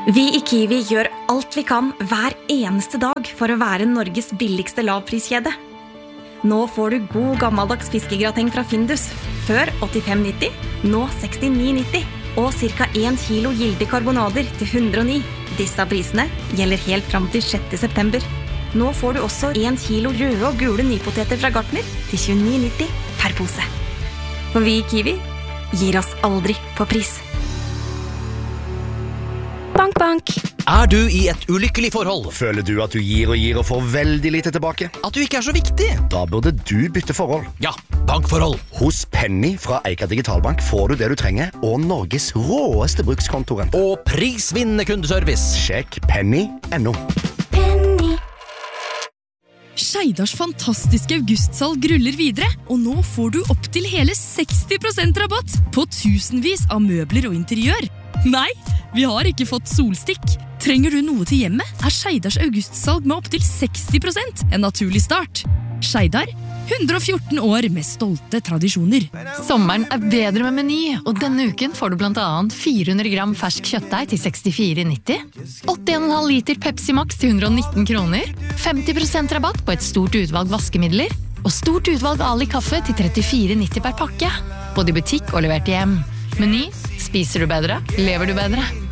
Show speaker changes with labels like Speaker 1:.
Speaker 1: Vi i Kiwi gjør alt vi kan hver eneste dag for å være Norges billigste lavpriskjede. Nå får du god gammeldags fiskegrateng fra Findus. Før 85,90, nå 69,90. Og ca. 1 kilo gilde karbonader til 109. Disse prisene gjelder helt fram til 6. september. Nå får du også 1 kilo røde og gule nypoteter fra Gartner til 29,90 per pose. For vi i Kiwi gir oss aldri på pris. Bank, bank.
Speaker 2: Du i et ulykkelig forhold?
Speaker 3: Føler du at du gir og får veldig lite tilbake?
Speaker 2: At du ikke så viktig?
Speaker 3: Da burde du bytte forhold.
Speaker 2: Ja, bankforhold.
Speaker 3: Hos Penny fra Eika Digitalbank får du det du trenger, og Norges råeste brukskontorrente.
Speaker 2: Og prisvinnende kundeservice.
Speaker 3: Sjekk penny.no.
Speaker 4: Skeidars fantastiske augustsalg ruller videre, og nå får du opp til hele 60% rabatt på tusenvis av møbler og interiør. Nei, vi har ikke fått solstikk. Trenger du noe til hjemmet, Skeidars augustsalg med opp til 60% en naturlig start. Skeidar, 114 år med stolte tradisjoner.
Speaker 5: Sommeren bedre med Meny, og denne uken får du blant annet 400 gram fersk kjøttdeig til 64,90, 81,5 liter Pepsi Max til 119 kroner, 50% rabatt på et stort utvalg vaskemidler, og stort utvalg Ali kaffe til 34,90 per pakke. Både i butikk og levert hjem. Meny, spiser du bedre, lever du bedre.